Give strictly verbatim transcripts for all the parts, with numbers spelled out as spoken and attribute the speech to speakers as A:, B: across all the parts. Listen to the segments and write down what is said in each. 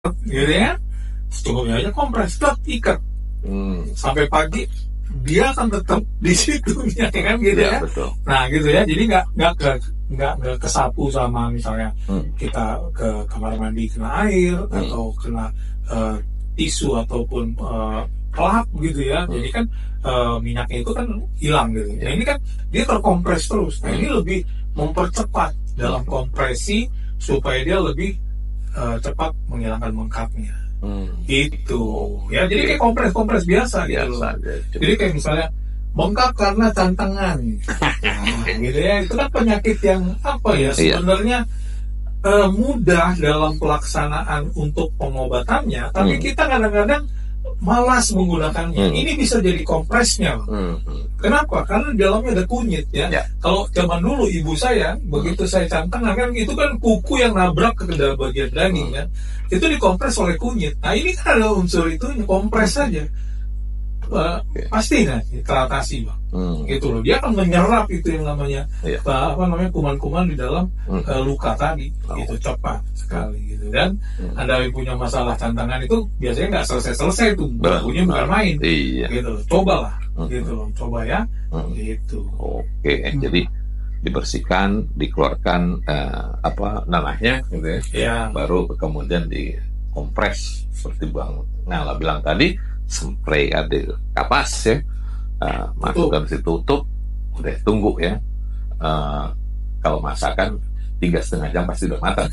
A: gitu ya, secukupnya aja kompres, tetap ikat
B: Hmm.
A: sampai pagi, dia akan tetap di situ ya kan gitu
B: Ya,
A: ya.
B: betul.
A: Nah gitu ya, jadi nggak nggak ke nggak nggak kesapu sama misalnya
B: Hmm.
A: kita ke kamar mandi kena air
B: Hmm.
A: atau kena eh, tisu ataupun eh, pelap gitu ya.
B: Hmm.
A: Jadi kan eh, minyaknya itu kan hilang gitu.
B: Ya.
A: Nah ini kan dia terkompres terus. Nah
B: Hmm.
A: ini lebih mempercepat dalam
B: Hmm.
A: kompresi supaya dia lebih eh, cepat menghilangkan bengkaknya.
B: Hmm.
A: Gitu ya,
B: Oke.
A: jadi kayak kompres-kompres biasa, gitu
B: Biasa
A: loh.
B: aja.
A: Jadi kayak misalnya bengkak karena tantangan, nah, gitu ya, itu kan penyakit yang apa ya
B: Iya.
A: sebenarnya eh, mudah dalam pelaksanaan untuk pengobatannya, tapi
B: Hmm.
A: kita kadang-kadang malas menggunakannya.
B: Hmm.
A: Ini bisa jadi kompresnya, Bang.
B: Hmm. Hmm.
A: Kenapa? Karena di dalamnya ada kunyit ya.
B: Ya.
A: Kalau zaman dulu ibu saya, begitu saya cantengan kan itu kan kuku yang nabrak ke dalam bagian daging kan, itu dikompres oleh kunyit. Nah ini kan ada unsur itu, kompres saja. Uh,
B: Oke.
A: pasti kan teratasi, Bang.
B: Hmm.
A: Gitu loh. Dia akan menyerap itu yang namanya
B: Iya.
A: apa, apa namanya kuman-kuman di dalam
B: Hmm.
A: uh, luka tadi.
B: Oh.
A: Itu cepat sekali gitu. Dan
B: Hmm.
A: Anda yang punya masalah cantangan itu biasanya nggak selesai-selesai tuh.
B: Benar.
A: Bakunya bukan main.
B: Iya.
A: Gitu loh. Cobalah.
B: Hmm.
A: Gitu loh. Coba ya.
B: Hmm.
A: Gitu.
B: Oke,
A: Hmm.
B: jadi dibersihkan, dikeluarkan eh, apa nanahnya, gitu ya.
A: Ya.
B: Baru kemudian dikompres seperti Bang Nala bilang tadi, spray ada kapas ya, eh, masukkan situ, tutup, udah tunggu ya. Eh, kalau masakan tiga setengah jam pasti udah matang.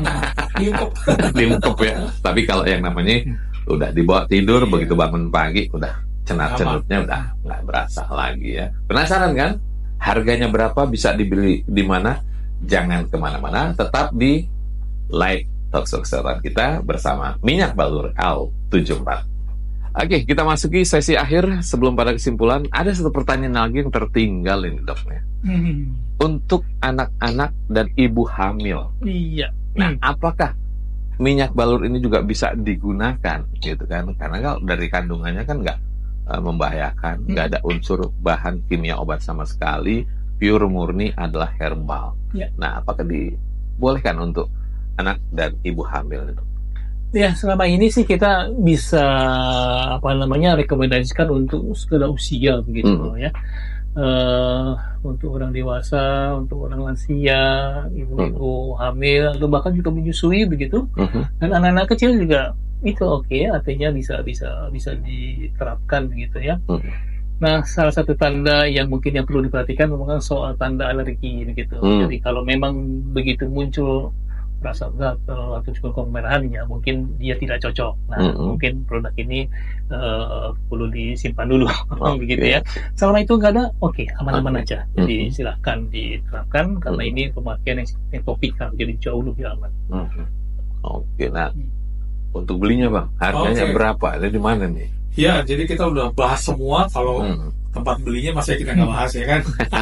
B: Diungkep ya. Tapi kalau yang namanya udah dibawa tidur,
A: Iya.
B: begitu bangun pagi udah cenat-cenutnya udah nggak berasa lagi ya. Penasaran kan? Harganya berapa, bisa dibeli di mana? Jangan kemana-mana, tetap di Live Talkshow Kesehatan kita bersama Minyak Balur L tujuh puluh empat. Oke, kita masuki sesi akhir. Sebelum pada kesimpulan, ada satu pertanyaan lagi yang tertinggal ini, Dok. Ya.
C: Hmm.
B: Untuk anak-anak dan ibu hamil,
C: Iya.
B: nah apakah minyak balur ini juga bisa digunakan, gitu kan? Karena kalau dari kandungannya kan nggak uh, membahayakan, nggak ada unsur bahan kimia obat sama sekali, pure murni adalah herbal.
C: Ya.
B: Nah, apakah dibolehkan untuk anak dan ibu hamil itu?
C: Ya, selama ini sih kita bisa apa namanya rekomendasikan untuk segala usia begitu
B: Hmm.
C: ya. Uh, untuk orang dewasa, untuk orang lansia, ibu-ibu hamil, atau bahkan juga menyusui begitu.
B: Mhm.
C: Dan anak-anak kecil juga itu oke, artinya bisa bisa bisa diterapkan begitu ya.
B: Hmm.
C: Nah, salah satu tanda yang mungkin yang perlu diperhatikan memang soal tanda alergi begitu.
B: Hmm.
C: Jadi kalau memang begitu muncul rasa gatal atau juga kemerahan, ya mungkin dia tidak cocok. Nah,
B: Mm-hmm.
C: mungkin produk ini uh, perlu disimpan dulu,
B: Okay.
C: begitu ya. Selama itu nggak ada, oke, okay, aman-aman
B: Okay.
C: aja. Jadi
B: Mm-hmm.
C: silahkan diterapkan karena
B: Mm-hmm.
C: ini pemakaian yang, yang topikal, jadi jauh lebih aman.
B: Mm-hmm. Oke, nah untuk belinya Bang, harganya
A: Oke.
B: berapa? Ada di mana nih?
A: Ya, jadi kita udah bahas semua. Kalau
B: Hmm.
A: tempat belinya masih kita nggak bahas ya kan?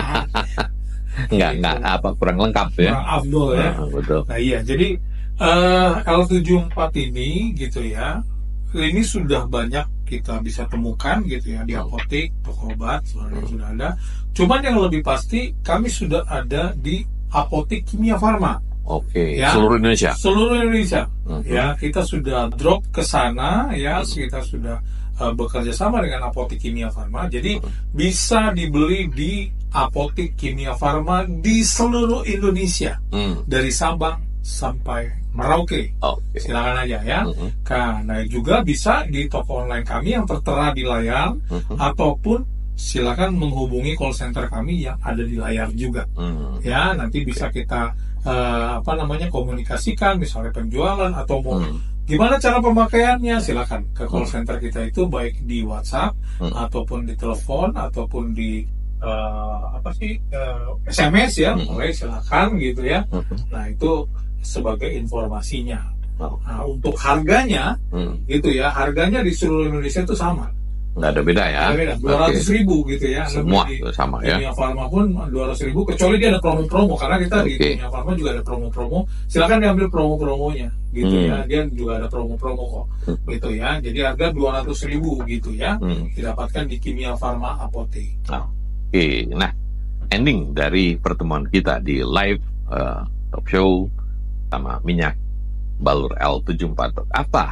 B: Nggak, nggak apa kurang lengkap ya?
A: Kurang afdol ya.
B: Ah, betul.
A: Nah iya, jadi eh, L tujuh puluh empat ini gitu ya, ini sudah banyak kita bisa temukan gitu ya di apotek, toko obat, sebenarnya sudah ada. Cuman yang lebih pasti kami sudah ada di apotek Kimia Farma.
B: Oke,
A: Ya.
B: seluruh Indonesia.
A: Seluruh Indonesia.
B: Mhm.
A: Ya, kita sudah drop ke sana ya, kita sudah uh, bekerja sama dengan apotek Kimia Farma. Jadi bisa dibeli di apotek Kimia Farma di seluruh Indonesia,
B: Hmm.
A: dari Sabang sampai Merauke.
B: Oke.
A: Silakan aja ya.
B: Mhm.
A: Karena juga bisa di toko online kami yang tertera di layar,
B: Mhm.
A: ataupun silakan menghubungi call center kami yang ada di layar juga.
B: Hmm.
A: Ya, nanti bisa kita eh, apa namanya komunikasikan, misalnya penjualan atau mau
B: Hmm.
A: gimana cara pemakaiannya, silakan ke call
B: Hmm.
A: center kita itu baik di WhatsApp
B: Hmm.
A: ataupun di telepon ataupun di eh, apa sih eh, S M S ya,
B: Hmm.
A: boleh silakan gitu ya.
B: Mhm.
A: Nah itu sebagai informasinya.
B: Oh.
A: Nah, untuk harganya
B: Hmm.
A: gitu ya, harganya di seluruh Indonesia itu sama.
B: Nggak ada beda ya?
A: dua ratus ribu gitu ya.
B: Semua
A: Di
B: itu sama ya?
A: Kimia Farma pun dua ratus ribu, kecuali dia ada promo-promo, karena kita di
B: Oke.
A: Kimia Farma juga ada promo-promo. Silakan diambil promo-promonya gitu
B: Hmm.
A: ya, dia juga ada promo-promo kok
B: Hmm.
A: gitu ya. Jadi harga dua ratus ribu gitu ya,
B: Hmm.
A: didapatkan di Kimia Farma Apotek.
B: Oke, nah ending dari pertemuan kita di live uh, talk show sama Minyak Balur L tujuh puluh empat. Apa